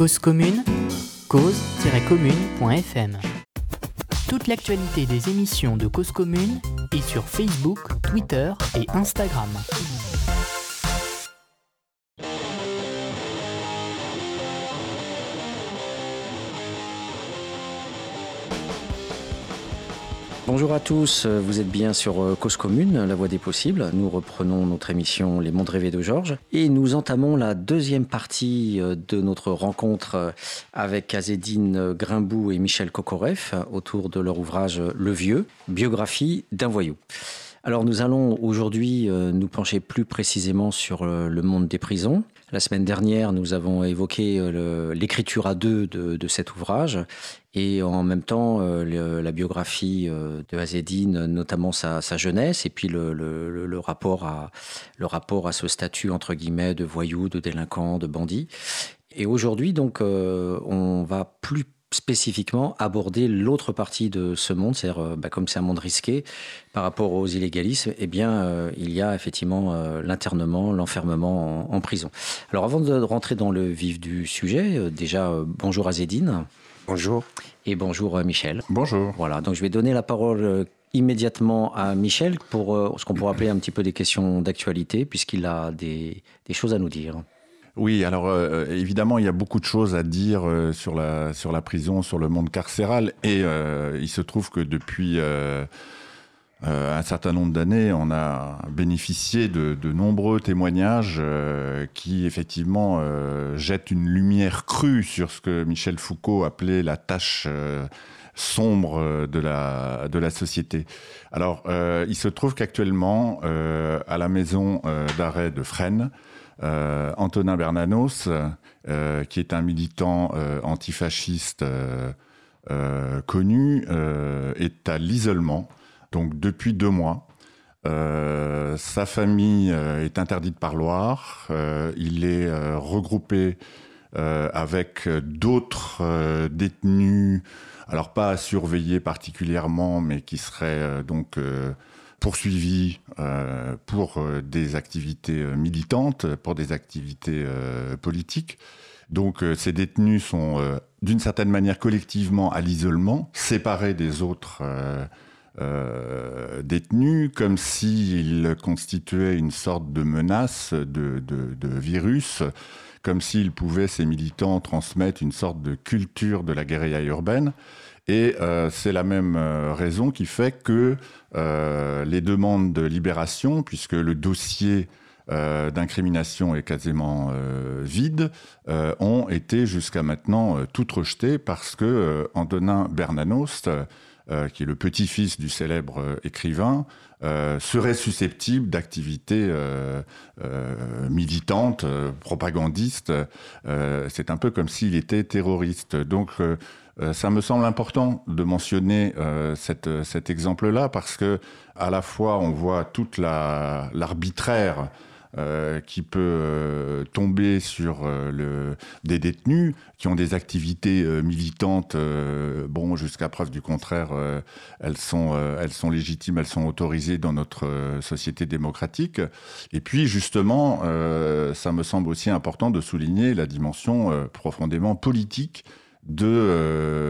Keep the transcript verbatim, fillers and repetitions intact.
Cause commune, cause tiret commune point f m. Toute l'actualité des émissions de Cause commune est sur Facebook, Twitter et Instagram. Bonjour à tous, vous êtes bien sur Cause commune, la voie des possibles. Nous reprenons notre émission Les Mondes rêvés de Georges et nous entamons la deuxième partie de notre rencontre avec Azzedine Grimboud et Michel Kokoreff autour de leur ouvrage Le Vieux, biographie d'un voyou. Alors nous allons aujourd'hui nous pencher plus précisément sur le monde des prisons. La semaine dernière, nous avons évoqué le, l'écriture à deux de, de cet ouvrage et en même temps le, la biographie de Azzedine, notamment sa, sa jeunesse et puis le, le, le, rapport à, le rapport à ce statut entre guillemets de voyou, de délinquant, de bandit. Et aujourd'hui, donc, euh, on va plus spécifiquement aborder l'autre partie de ce monde, c'est-à-dire euh, bah, comme c'est un monde risqué par rapport aux illégalismes, eh bien euh, il y a effectivement euh, l'internement, l'enfermement en, en prison. Alors avant de rentrer dans le vif du sujet, euh, déjà euh, bonjour Azzedine. Bonjour. Et bonjour euh, Michel. Bonjour. Voilà, donc je vais donner la parole euh, immédiatement à Michel pour euh, ce qu'on pourrait appeler un petit peu des questions d'actualité, puisqu'il a des, des choses à nous dire. Oui, alors euh, évidemment, il y a beaucoup de choses à dire euh, sur la sur la prison, sur le monde carcéral, et euh, il se trouve que depuis euh, euh, un certain nombre d'années, on a bénéficié de, de nombreux témoignages euh, qui effectivement euh, jettent une lumière crue sur ce que Michel Foucault appelait la tâche euh, sombre de la de la société. Alors, euh, il se trouve qu'actuellement, euh, à la maison euh, d'arrêt de Fresnes, Euh, Antonin Bernanos, euh, qui est un militant euh, antifasciste euh, euh, connu, euh, est à l'isolement, donc depuis deux mois. Euh, sa famille euh, est interdite par Loire. Euh, il est euh, regroupé euh, avec d'autres euh, détenus, alors pas à surveiller particulièrement, mais qui seraient euh, donc euh, poursuivis euh, pour euh, des activités euh, militantes, pour des activités euh, politiques. Donc euh, ces détenus sont euh, d'une certaine manière collectivement à l'isolement, séparés des autres euh, euh, détenus, comme s'ils constituaient une sorte de menace de, de, de virus, comme s'ils pouvaient, ces militants, transmettre une sorte de culture de la guérilla urbaine. Et euh, c'est la même euh, raison qui fait que euh, les demandes de libération, puisque le dossier euh, d'incrimination est quasiment euh, vide, euh, ont été jusqu'à maintenant euh, toutes rejetées parce que euh, Antonin Bernanos, euh, qui est le petit-fils du célèbre euh, écrivain, euh, serait susceptible d'activités euh, euh, militantes, euh, propagandistes. Euh, c'est un peu comme s'il était terroriste. Donc, euh, Euh, ça me semble important de mentionner euh, cette, cet exemple-là parce que à la fois on voit toute la, l'arbitraire euh, qui peut euh, tomber sur euh, le, des détenus qui ont des activités euh, militantes, euh, bon, jusqu'à preuve du contraire, euh, elles sont, euh, elles sont légitimes, elles sont autorisées dans notre euh, société démocratique. Et puis justement, euh, ça me semble aussi important de souligner la dimension euh, profondément politique de, euh,